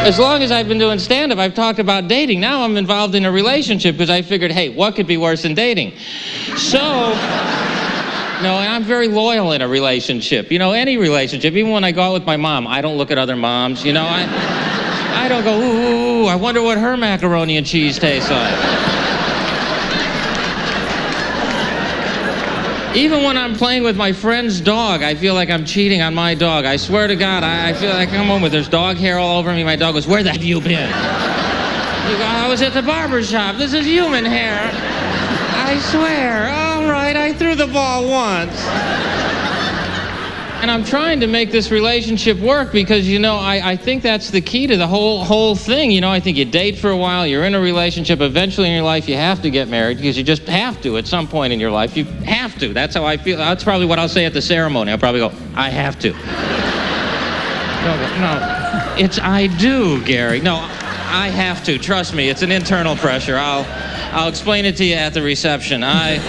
As long as I've been doing stand-up, I've talked about dating. Now I'm involved in a relationship because I figured, hey, what could be worse than dating? So, no, and I'm very loyal in a relationship. You know, any relationship. Even when I go out with my mom, I don't look at other moms. You know, I don't go, ooh, I wonder what her macaroni and cheese tastes like. Even when I'm playing with my friend's dog, I feel like I'm cheating on my dog. I swear to God, I feel like I come home with there's dog hair all over me. My dog goes, where the have you been? You go, I was at the barber shop. This is human hair. I swear. All right, I threw the ball once. And I'm trying to make this relationship work because, you know, I think that's the key to the whole thing. You know, I think you date for a while, you're in a relationship, eventually in your life you have to get married because you just have to at some point in your life. You have to. That's how I feel. That's probably what I'll say at the ceremony. I'll probably go, I have to. No, it's I do, Gary. No, I have to. Trust me, it's an internal pressure. I'll explain it to you at the reception.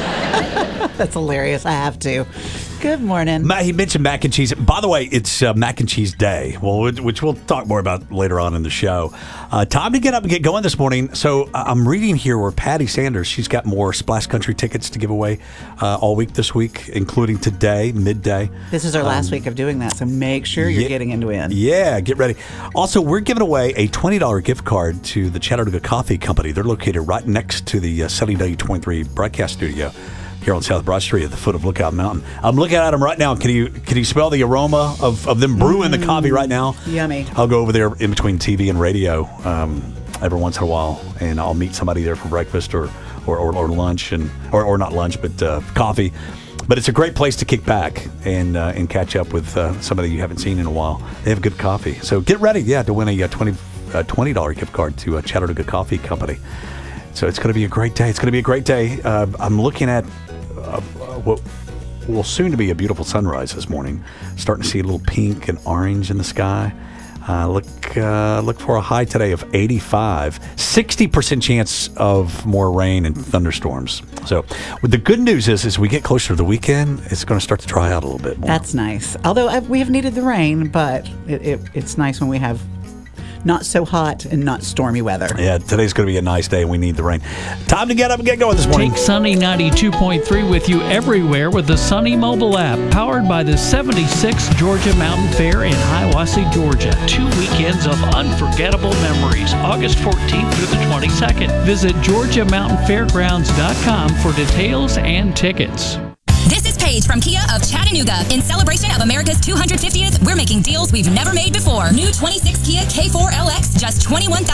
That's hilarious. I have to. Good morning. He mentioned mac and cheese. By the way, it's Mac and Cheese Day, which we'll talk more about later on in the show. Time to get up and get going this morning. So I'm reading here where Patty Sanders, she's got more Splash Country tickets to give away all week this week, including today, midday. This is our last week of doing that, so make sure you're getting into it. Yeah, get ready. Also, we're giving away a $20 gift card to the Chattanooga Coffee Company. They're located right next to the Sunny W23 broadcast studio here on South Broad Street at the foot of Lookout Mountain. I'm looking at them right now. Can you smell the aroma of them brewing the coffee right now? Yummy. I'll go over there in between TV and radio every once in a while, and I'll meet somebody there for breakfast or lunch, or not lunch, but coffee. But it's a great place to kick back and catch up with somebody you haven't seen in a while. They have good coffee. So get ready, to win a $20 gift card to a Chattanooga Coffee Company. So it's going to be a great day. It's going to be a great day. I'm looking at what will soon to be a beautiful sunrise this morning. Starting to see a little pink and orange in the sky. Look for a high today of 85. 60% chance of more rain and thunderstorms. So the good news is as we get closer to the weekend, it's going to start to dry out a little bit more. That's nice. Although we have needed the rain, but it's nice when we have not so hot and not stormy weather. Yeah, today's going to be a nice day and we need the rain. Time to get up and get going this morning. Take Sunny 92.3 with you everywhere with the Sunny mobile app, powered by the 76th Georgia Mountain Fair in Hiawassee, Georgia. 2 weekends of unforgettable memories, August 14th through the 22nd. Visit GeorgiaMountainFairgrounds.com for details and tickets. This is Paige from Kia of Chattanooga. In celebration of America's 250th, we're making deals we've never made before. New 26 Kia K4 LX, just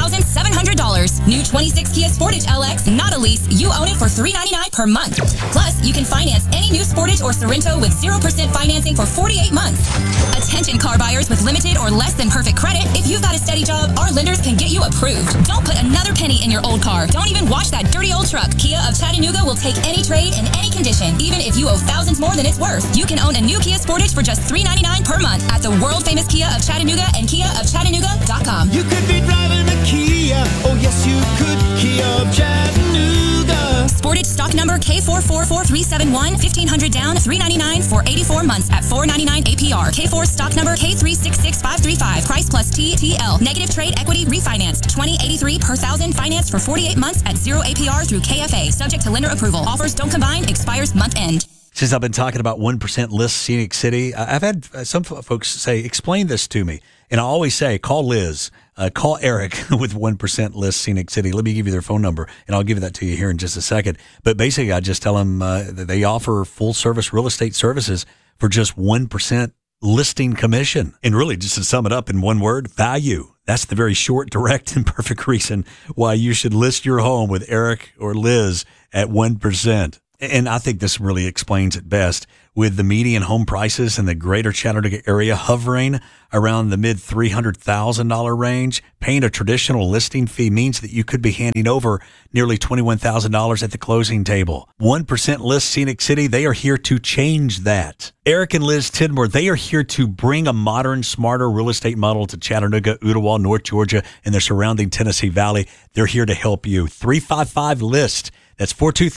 $21,700. New 26 Kia Sportage LX, not a lease. You own it for $399 per month. Plus, you can finance any new Sportage or Sorento with 0% financing for 48 months. Attention car buyers with limited or less than perfect credit. If you've got a steady job, our lenders can get you approved. Don't put another penny in your old car. Don't even wash that dirty old truck. Kia of Chattanooga will take any trade in any condition, even if you owe thousands more than it's worth. You can own a new Kia Sportage for just $399 per month at the world-famous Kia of Chattanooga and KiaofChattanooga.com. You could be driving a Kia. Oh, yes, you could. Kia of Chattanooga. Sportage stock number K444371, $1,500 down, $399 for 84 months at $499 APR. K4 stock number K366535, price plus TTL. Negative trade equity refinanced, $20.83 per thousand, financed for 48 months at 0 APR through KFA. Subject to lender approval. Offers don't combine, expires month end. Since I've been talking about 1% List Scenic City, I've had some folks say, explain this to me. And I always say, call Liz, call Eric with 1% List Scenic City. Let me give you their phone number, and I'll give that to you here in just a second. But basically, I just tell them that they offer full-service real estate services for just 1% listing commission. And really, just to sum it up in one word, value. That's the very short, direct, and perfect reason why you should list your home with Eric or Liz at 1%. And I think this really explains it best. With the median home prices in the greater Chattanooga area hovering around the mid $300,000 range, paying a traditional listing fee means that you could be handing over nearly $21,000 at the closing table. 1% List Scenic City, they are here to change that. Eric and Liz Tidmore, they are here to bring a modern, smarter real estate model to Chattanooga, Ooltewah, North Georgia, and the surrounding Tennessee Valley. They're here to help you. 355-LIST. That's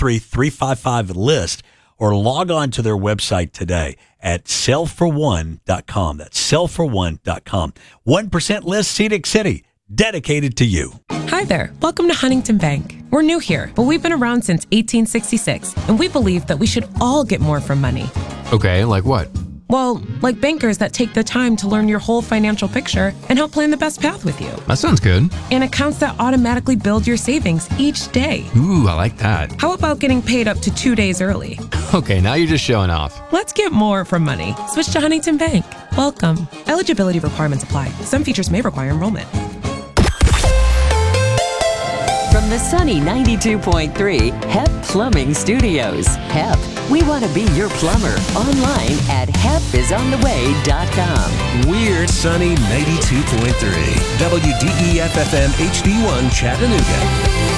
423-355-LIST. Or log on to their website today at sellforone.com. That's sellforone.com. 1% List Scenic City. dedicated to you. Hi there. Welcome to Huntington Bank. We're new here, but we've been around since 1866, and we believe that we should all get more from money. Okay, like what? Well, like bankers that take the time to learn your whole financial picture and help plan the best path with you. That sounds good. And accounts that automatically build your savings each day. Ooh, I like that. How about getting paid up to 2 days early? Okay, now you're just showing off. Let's get more from money. Switch to Huntington Bank. Welcome. Eligibility requirements apply. Some features may require enrollment. From the sunny 92.3 HEP Plumbing Studios. HEP, we want to be your plumber. Online at hepisontheway.com. We're sunny 92.3 WDEF FM HD1 Chattanooga.